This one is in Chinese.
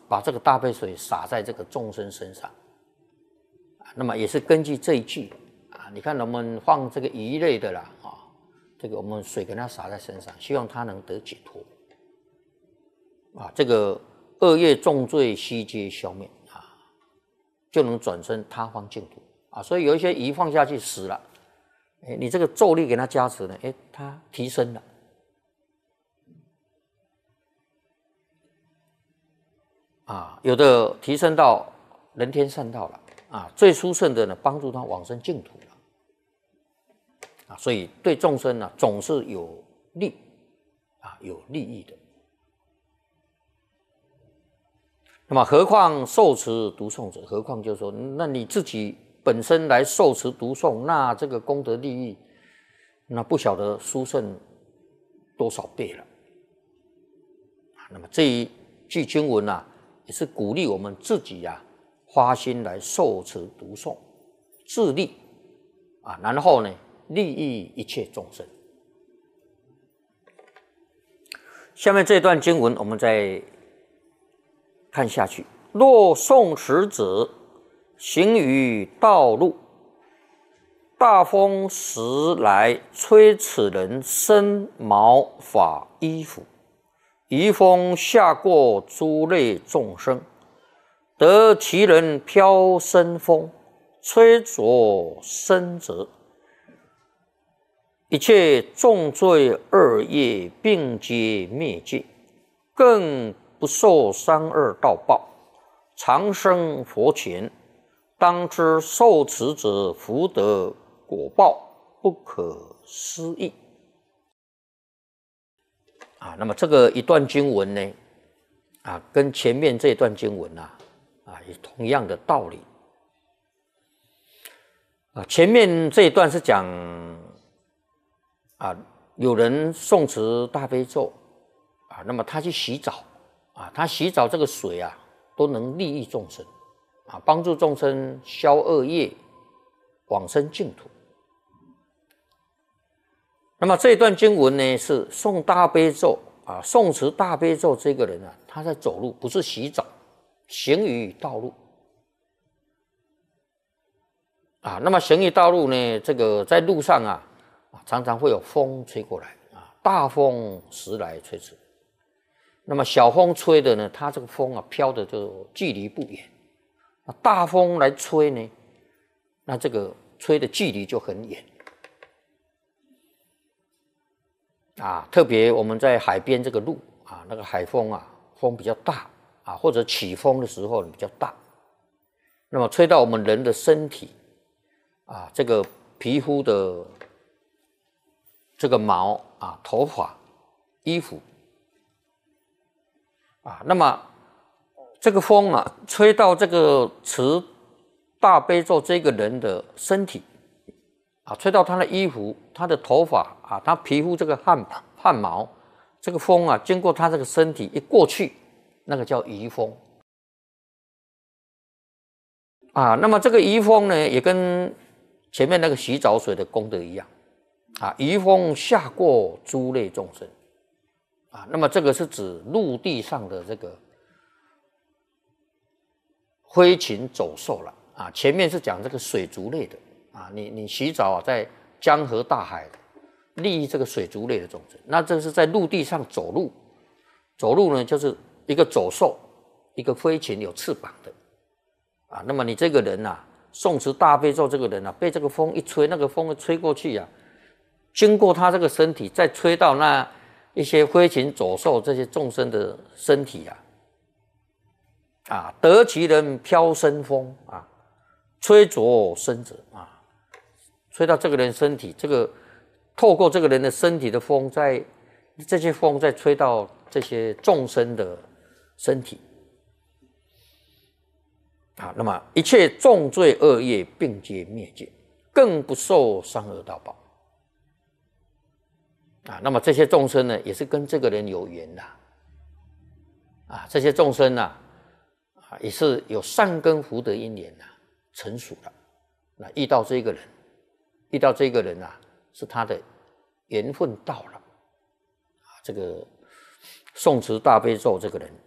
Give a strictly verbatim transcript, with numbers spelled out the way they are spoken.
把这个大悲水洒在这个众生身上。那么也是根据这一句啊，你看我们放这个鱼类的啦啊，这个我们水给它洒在身上，希望它能得解脱啊，这个恶业重罪悉皆消灭啊，就能转生他方净土啊。所以有一些鱼放下去死了，哎，你这个咒力给它加持呢，哎，它提升了啊，有的提升到人天善道了。啊，最殊胜的呢，帮助他往生净土了啊，所以对众生呢，总是有利啊，有利益的。那么，何况受持读诵者？何况就是说，那你自己本身来受持读诵，那这个功德利益，那不晓得殊胜多少倍了啊。那么这一句经文啊，也是鼓励我们自己呀、啊。花心来受持读诵，自利啊，然后呢，利益一切众生。下面这段经文，我们再看下去。若诵持者行于道路，大风时来吹此人身毛发衣服，余风下过诸类众生。得其人飘身风，吹着身者，一切重罪恶业并皆灭尽，更不受三恶道报，长生佛前。当知受持者福德果报不可思议啊！那么这个一段经文呢，啊，跟前面这段经文啊。啊，也同样的道理啊。前面这一段是讲啊，有人诵持大悲咒啊，那么他去洗澡啊，他洗澡这个水啊，都能利益众生啊，帮助众生消恶业，往生净土。那么这一段经文呢，是诵大悲咒啊，诵持大悲咒这个人啊，他在走路，不是洗澡。行于道路啊，那么行于道路呢？这个在路上啊，常常会有风吹过来啊，大风时来吹此。那么小风吹的呢，它这个风啊飘的就距离不远；那大风来吹呢，那这个吹的距离就很远啊。特别我们在海边这个路啊，那个海风啊，风比较大。啊，或者起风的时候比较大，那么吹到我们人的身体，啊，这个皮肤的这个毛啊、头发、衣服，啊，那么这个风啊，吹到这个持大悲咒这个人的身体，啊，吹到他的衣服、他的头发啊、他皮肤这个汗汗毛，这个风啊，经过他这个身体一过去。那个叫移风啊，那么这个移风呢，也跟前面那个洗澡水的功德一样啊。移风下过诸类众生啊，那么这个是指陆地上的这个飞禽走兽了啊。前面是讲这个水族类的啊，你你洗澡啊，在江河大海利益这个水族类的众生，那这是在陆地上走路，走路呢就是。一个走兽，一个飞禽有翅膀的啊，那么你这个人呐、啊，诵持大悲咒这个人啊，被这个风一吹，那个风一吹过去啊，经过他这个身体，再吹到那一些飞禽走兽这些众生的身体啊，啊，得其人飘身风啊，吹着身者啊，吹到这个人身体，这个透过这个人的身体的风，在这些风再吹到这些众生的。身体啊，那么一切重罪恶业并皆灭尽，更不受三恶道报啊。那么这些众生呢，也是跟这个人有缘的啊。这些众生呢、啊，啊，也是有善根福德因缘呐、啊，成熟了。那遇到这个人，遇到这个人啊，是他的缘分到了啊。这个诵持大悲咒这个人。